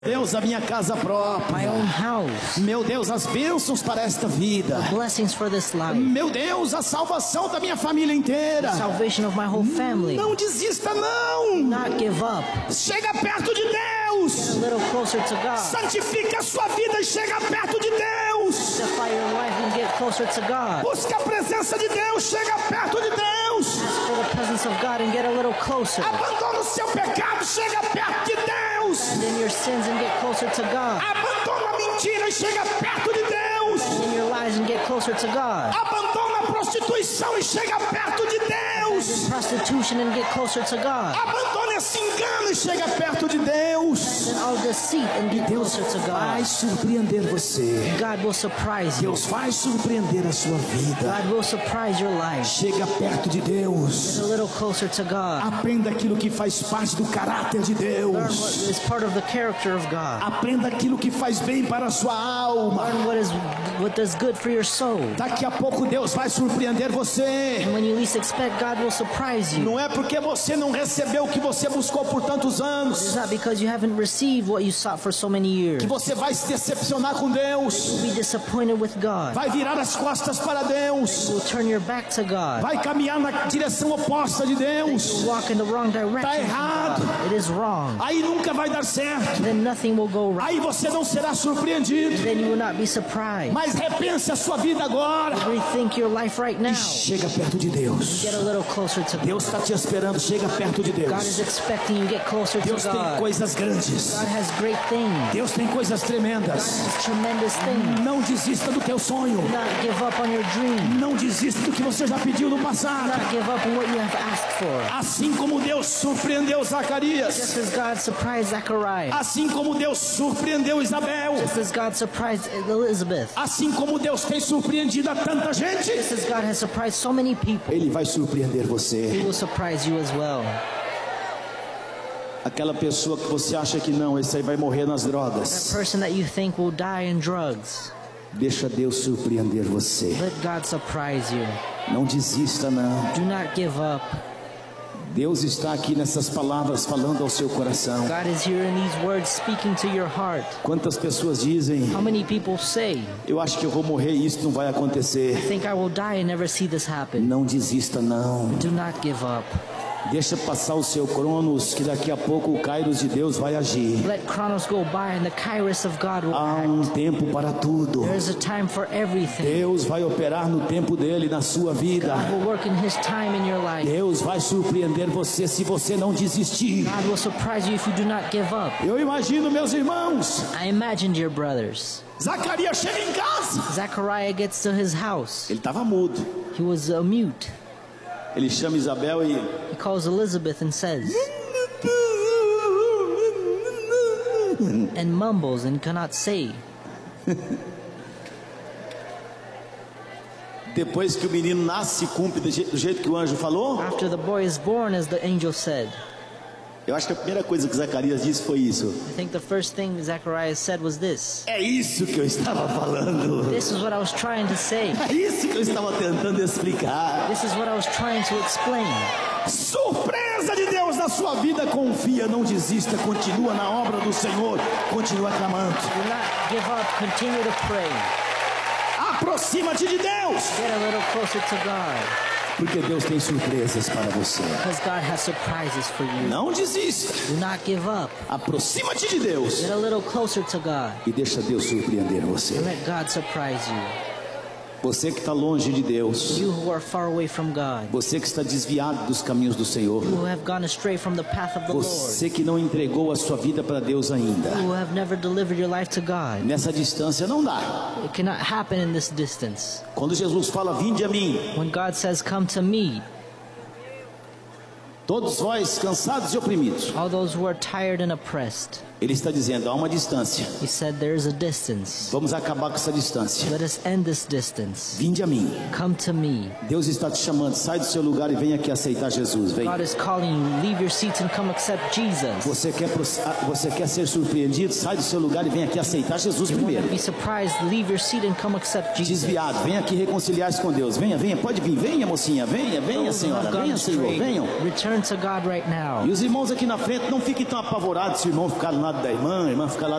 Deus, a minha casa própria. My own house. Meu Deus, as bênçãos para esta vida. The blessings for this life. Meu Deus, a salvação da minha família inteira. The salvation of my whole family. Não desista, não. Not give up. Chega perto de Deus. Get a little closer to God. Santifica a sua vida e chega perto de Deus. Sanctify your life and get closer to God. Busca a presença de Deus, chega perto de Deus. Ask for the presence of God and get a little closer. Abandona o seu pecado, chega perto de Deus. And in your sins and get closer to God. Abandona a mentira e chega perto de Deus. And in your lies and get closer to God. Abandona a prostituição e chega perto de Deus. And prostitution and get closer to God. Abandona esse engano e chega perto de Deus. And all deceit and get Deus closer to vai God. surpreender você. God will surprise you. Deus vai surpreender a sua vida. God will surprise your life. Chega perto de Deus. Get a little closer to God. Aprenda aquilo que faz parte do caráter de Learn what Deus. is part of the character of God. Aprenda aquilo que faz bem para a sua alma. Learn what does good for your soul. Daqui a pouco Deus vai surpreender você. And when you least expect, God will surprise you. Não é porque você não recebeu o que você buscou por tantos It's anos not because you haven't received what you sought for so many years. que você vai se decepcionar com Deus. You'll be disappointed with God. Vai virar as costas para Deus. You will turn your back to God. Vai caminhar na direção oposta de Deus. You'll walk in the wrong direction Tá from errado. God. It is wrong. Aí nunca vai dar certo. Then nothing will go right. Aí você não será surpreendido. Then you will not be surprised. Mas repense a sua vida agora. Rethink your life right now. E chega perto de Deus. Get a little closer to God. Deus está te esperando. Chega perto de God is Deus. expecting you to get closer to Deus tem God. coisas grandes. God has great things. Deus tem coisas tremendas. Has tremendous things. Não desista do teu sonho. Do not give up on your dream. Não desista do que você já pediu no Do passado. not give up on what you have asked for. Assim como Deus surpreendeu Zacarias. Just as God surprised Zechariah. Assim como Deus surpreendeu Isabel. Just as God surprised Elizabeth. Assim como Deus tem surpreendido a tanta gente. Just as God has surprised so many people. Ele vai surpreender He você. will surprise you as well. Aquela pessoa que você acha que não, esse aí vai morrer nas That drogas. person that you think will die in drugs. Deixa Deus surpreender você. Let God surprise you. Não desista não. Do not give up. Deus está aqui nessas palavras falando ao seu coração. God is here in these words speaking to your heart. Quantas pessoas dizem: How many people say, eu acho que eu vou morrer e isso não vai I acontecer. think I will die and never see this happen? Não desista não. Do not give up. Deixa passar o seu cronos, que daqui a pouco o Kairos de Deus vai agir. Let Chronos go by and the Kairos of God will Há act. um tempo para tudo. There's a time for everything. Deus vai operar no tempo dele na sua vida. God will work in His time in your life. Deus vai surpreender você se você não desistir. God will surprise you if you do not give up. Eu imagino, meus irmãos, I imagined your brothers. Zacarias chega em casa. Zechariah gets to his house. Ele estava mudo. He was mute. Ele chama Isabel e He calls Elizabeth and says, and mumbles and cannot say. depois que o menino nasce, cumpre do jeito que o anjo falou. After the boy is born, as the angel said. Eu acho que a primeira coisa que Zacarias disse foi isso. I think the first thing Zechariah said was this. É isso que eu estava falando. This is what I was trying to say. É isso que eu estava tentando explicar. This is what I was trying to explain. Surpresa de Deus na sua vida. Confia, não desista. Continua na obra do Senhor. Continua clamando. Do not give up. Continue to pray. Aproxima-te de Deus. Get a little closer to God. Porque Deus tem surpresas para você. Because God has surprises for you. Não desista. Do not give up. Aproxima-te de Deus. Get a little closer to God. E deixa Deus surpreender você. And let God surprise you. Você que está longe de Deus. You who are far away from God. Você que está desviado dos caminhos do Senhor. Who have gone astray from the path of the Lord. Você que não entregou a sua vida para Deus ainda. Who have never delivered your life to God. Nessa distância não dá. It cannot happen in this distance. Quando Jesus fala, vinde a mim, When God says, come to me, todos vós cansados e oprimidos. all those who are tired and oppressed. Ele está dizendo, há uma distância. He said there is a distance. Vamos acabar com essa distância. Let us end this distance. Vinde a mim. Come to me. Deus está te chamando, sai do seu lugar e vem aqui aceitar Jesus. Vem. God is calling you. Leave your seats and come accept Jesus. Você quer ser surpreendido? Sai do seu lugar e vem aqui aceitar Jesus You want primeiro. to be surprised? Leave your seat and come accept Jesus. Desviado, vem aqui reconciliar-se com Deus. Venha, venha, pode vir. Venha, mocinha. Venha, venha, Those who senhora. have gone Venha, Senhor. astray, Venham. return to God right now. E os irmãos aqui na frente, não fiquem tão apavorados se o irmão ficar lá lado da irmã, a irmã fica lá